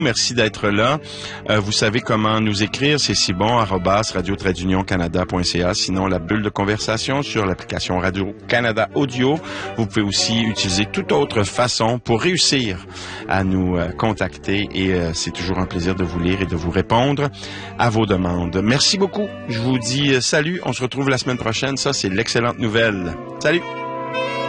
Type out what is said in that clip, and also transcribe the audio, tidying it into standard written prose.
Merci d'être là. Vous savez comment nous écrire, c'est sibon@radio-canada.ca. Sinon, la bulle de conversation sur l'application Radio-Canada Audio. Vous pouvez aussi utiliser toute autre façon pour réussir à nous contacter et c'est toujours un plaisir de vous lire et de vous répondre à vos demandes. Merci beaucoup. Je vous dis salut. On se retrouve la semaine prochaine. Ça, c'est l'excellente nouvelle. Salut!